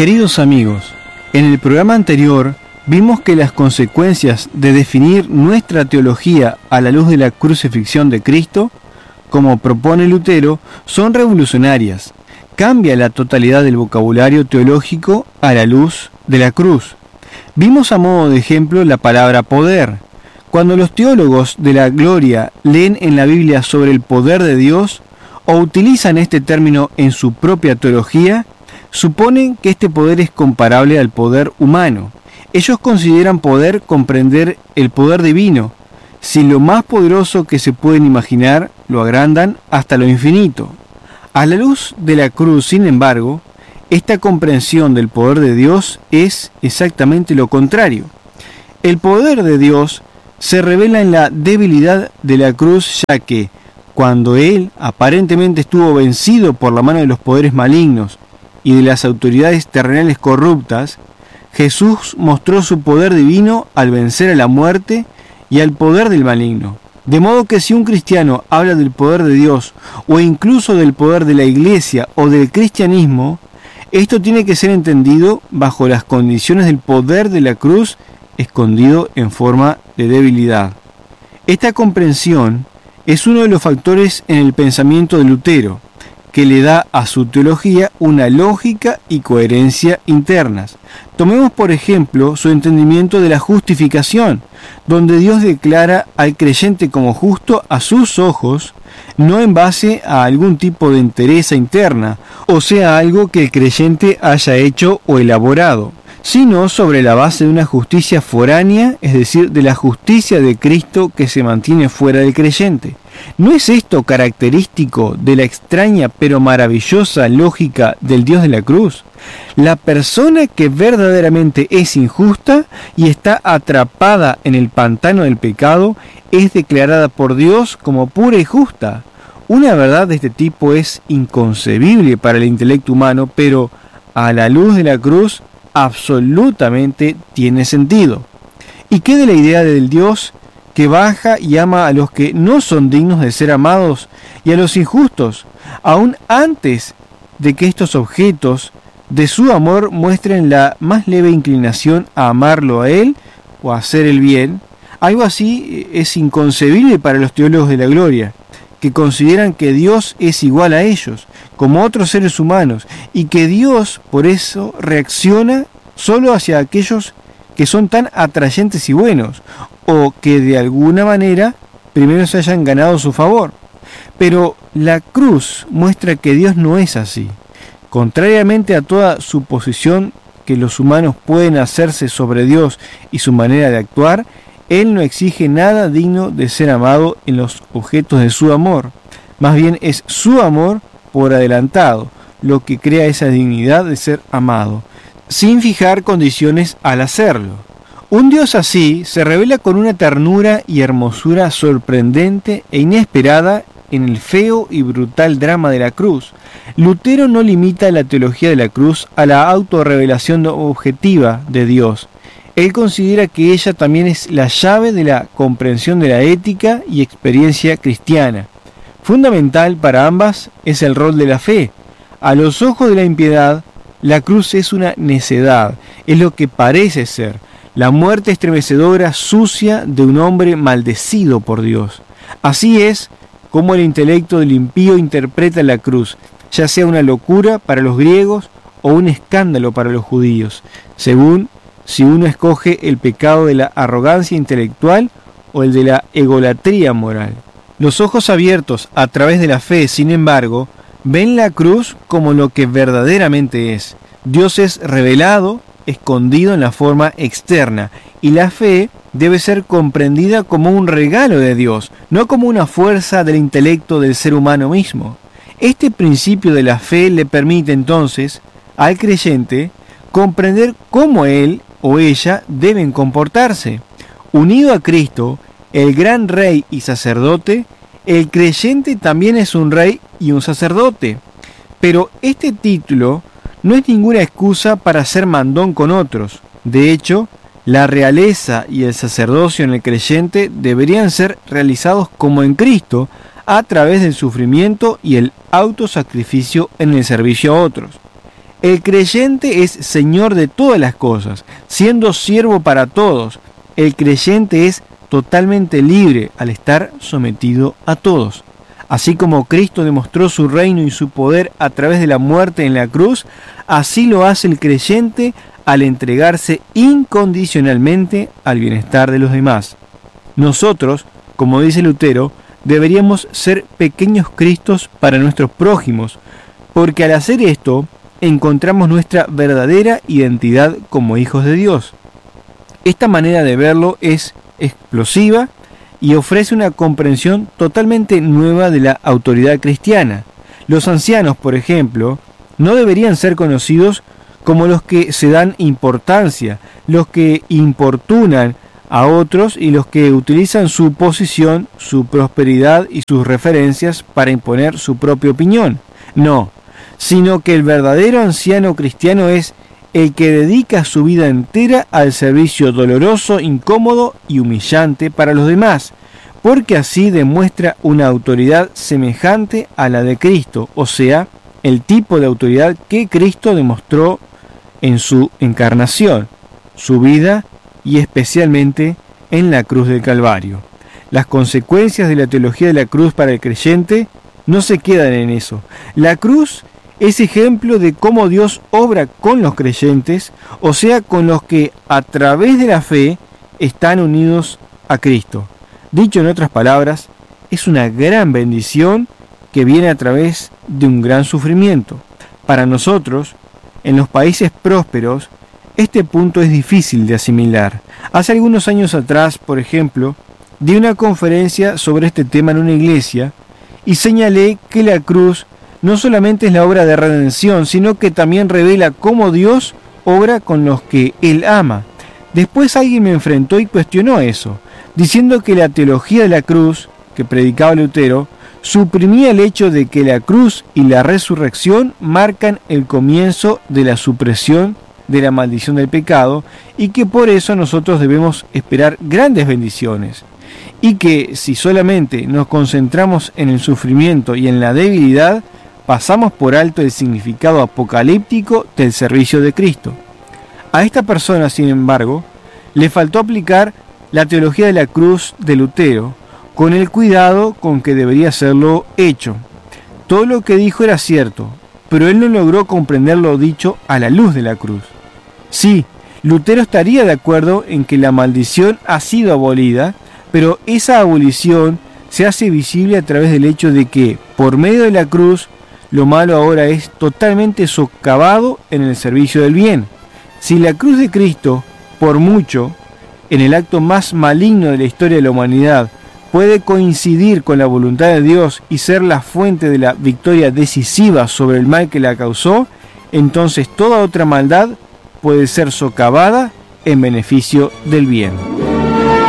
Queridos amigos, en el programa anterior vimos que las consecuencias de definir nuestra teología a la luz de la crucifixión de Cristo, como propone Lutero, son revolucionarias. Cambia la totalidad del vocabulario teológico a la luz de la cruz. Vimos a modo de ejemplo la palabra poder. Cuando los teólogos de la gloria leen en la Biblia sobre el poder de Dios o utilizan este término en su propia teología, suponen que este poder es comparable al poder humano. Ellos consideran poder comprender el poder divino. Si lo más poderoso que se pueden imaginar, lo agrandan hasta lo infinito. A la luz de la cruz, sin embargo, esta comprensión del poder de Dios es exactamente lo contrario. El poder de Dios se revela en la debilidad de la cruz, ya que, cuando Él aparentemente estuvo vencido por la mano de los poderes malignos y de las autoridades terrenales corruptas, Jesús mostró su poder divino al vencer a la muerte y al poder del maligno. De modo que si un cristiano habla del poder de Dios o incluso del poder de la Iglesia o del cristianismo, esto tiene que ser entendido bajo las condiciones del poder de la cruz escondido en forma de debilidad. Esta comprensión es uno de los factores en el pensamiento de Lutero, que le da a su teología una lógica y coherencia internas. Tomemos por ejemplo su entendimiento de la justificación, donde Dios declara al creyente como justo a sus ojos, no en base a algún tipo de entereza interna, o sea, algo que el creyente haya hecho o elaborado, sino sobre la base de una justicia foránea, es decir, de la justicia de Cristo que se mantiene fuera del creyente. ¿No es esto característico de la extraña pero maravillosa lógica del Dios de la cruz? La persona que verdaderamente es injusta y está atrapada en el pantano del pecado es declarada por Dios como pura y justa. Una verdad de este tipo es inconcebible para el intelecto humano, pero a la luz de la cruz absolutamente tiene sentido. ¿Y qué de la idea del Dios que baja y ama a los que no son dignos de ser amados y a los injustos, aún antes de que estos objetos de su amor muestren la más leve inclinación a amarlo a Él o a hacer el bien? Algo así es inconcebible para los teólogos de la gloria, que consideran que Dios es igual a ellos, como otros seres humanos, y que Dios por eso reacciona solo hacia aquellos que son tan atrayentes y buenos, o que de alguna manera primero se hayan ganado su favor. Pero la cruz muestra que Dios no es así. Contrariamente a toda suposición que los humanos pueden hacerse sobre Dios y su manera de actuar, Él no exige nada digno de ser amado en los objetos de su amor. Más bien es su amor por adelantado lo que crea esa dignidad de ser amado, sin fijar condiciones al hacerlo. Un Dios así se revela con una ternura y hermosura sorprendente e inesperada en el feo y brutal drama de la cruz. Lutero no limita la teología de la cruz a la autorrevelación objetiva de Dios. Él considera que ella también es la llave de la comprensión de la ética y experiencia cristiana. Fundamental para ambas es el rol de la fe. A los ojos de la impiedad, la cruz es una necedad, es lo que parece ser, la muerte estremecedora sucia de un hombre maldecido por Dios. Así es como el intelecto del impío interpreta la cruz, ya sea una locura para los griegos o un escándalo para los judíos, según si uno escoge el pecado de la arrogancia intelectual o el de la egolatría moral. Los ojos abiertos a través de la fe, sin embargo, ven la cruz como lo que verdaderamente es. Dios es revelado, escondido en la forma externa, y la fe debe ser comprendida como un regalo de Dios, no como una fuerza del intelecto del ser humano mismo. Este principio de la fe le permite entonces al creyente comprender cómo él o ella deben comportarse. Unido a Cristo, el gran rey y sacerdote, el creyente también es un rey y un sacerdote. Pero este título no es ninguna excusa para ser mandón con otros. De hecho, la realeza y el sacerdocio en el creyente deberían ser realizados como en Cristo, a través del sufrimiento y el autosacrificio en el servicio a otros. El creyente es señor de todas las cosas, siendo siervo para todos. El creyente es totalmente libre al estar sometido a todos. Así como Cristo demostró su reino y su poder a través de la muerte en la cruz, así lo hace el creyente al entregarse incondicionalmente al bienestar de los demás. Nosotros, como dice Lutero, deberíamos ser pequeños Cristos para nuestros prójimos, porque al hacer esto, encontramos nuestra verdadera identidad como hijos de Dios. Esta manera de verlo es explosiva y ofrece una comprensión totalmente nueva de la autoridad cristiana. Los ancianos, por ejemplo, no deberían ser conocidos como los que se dan importancia, los que importunan a otros y los que utilizan su posición, su prosperidad y sus referencias para imponer su propia opinión. No, sino que el verdadero anciano cristiano es el que dedica su vida entera al servicio doloroso, incómodo y humillante para los demás, porque así demuestra una autoridad semejante a la de Cristo, o sea, el tipo de autoridad que Cristo demostró en su encarnación, su vida y especialmente en la cruz del Calvario. Las consecuencias de la teología de la cruz para el creyente no se quedan en eso. La cruz es ejemplo de cómo Dios obra con los creyentes, o sea, con los que a través de la fe están unidos a Cristo. Dicho en otras palabras, es una gran bendición que viene a través de un gran sufrimiento. Para nosotros, en los países prósperos, este punto es difícil de asimilar. Hace algunos años atrás, por ejemplo, di una conferencia sobre este tema en una iglesia y señalé que la cruz no solamente es la obra de redención, sino que también revela cómo Dios obra con los que Él ama. Después alguien me enfrentó y cuestionó eso, diciendo que la teología de la cruz, que predicaba Lutero, suprimía el hecho de que la cruz y la resurrección marcan el comienzo de la supresión de la maldición del pecado y que por eso nosotros debemos esperar grandes bendiciones. Y que si solamente nos concentramos en el sufrimiento y en la debilidad, pasamos por alto el significado apocalíptico del servicio de Cristo. A esta persona, sin embargo, le faltó aplicar la teología de la cruz de Lutero, con el cuidado con que debería hacerlo hecho. Todo lo que dijo era cierto, pero él no logró comprender lo dicho a la luz de la cruz. Sí, Lutero estaría de acuerdo en que la maldición ha sido abolida, pero esa abolición se hace visible a través del hecho de que, por medio de la cruz, lo malo ahora es totalmente socavado en el servicio del bien. Si la cruz de Cristo, por mucho, en el acto más maligno de la historia de la humanidad, puede coincidir con la voluntad de Dios y ser la fuente de la victoria decisiva sobre el mal que la causó, entonces toda otra maldad puede ser socavada en beneficio del bien.